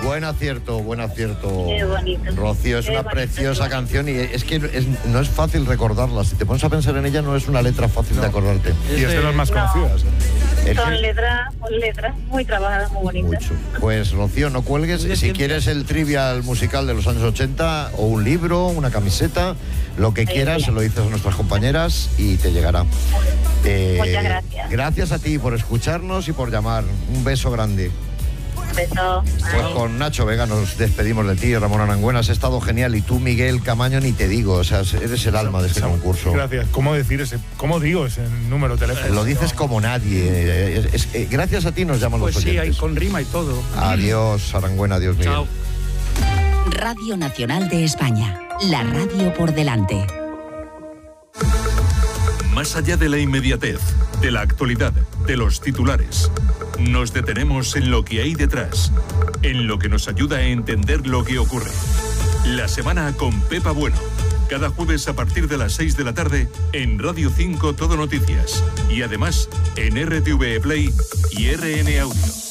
Buen acierto. Qué bonito. Rocío, es Qué una bonito. preciosa canción y es que no es fácil recordarla. Si te pones a pensar en ella, no es una letra fácil de acordarte. Y es de las más No. conocidas. Son letras muy trabajadas, muy bonitas. Mucho. Pues Rocío, no cuelgues. Si quieres el trivial musical de los años 80 o un libro, una camiseta, lo que quieras, se lo dices a nuestras compañeras y te llegará. Muchas gracias. Gracias a ti por escucharnos y por llamar. Un beso grande. Un beso. Pues con Nacho Vega nos despedimos de ti, Ramón Arangüena. Has estado genial. Y tú, Miguel Camaño, ni te digo. O sea, eres el alma de este concurso. Gracias. ¿Cómo digo ese número de teléfono? Lo dices como nadie. Gracias a ti nos llaman Pues los sí, oyentes. hay con rima y todo. Adiós, Arangüena. Adiós, Miguel. Chao. Radio Nacional de España. La radio por delante. Más allá de la inmediatez, de la actualidad, de los titulares, nos detenemos en lo que hay detrás, en lo que nos ayuda a entender lo que ocurre. La semana con Pepa Bueno. Cada jueves a partir de las 6 de la tarde en Radio 5 Todo Noticias. Y además en RTV Play y RN Audio.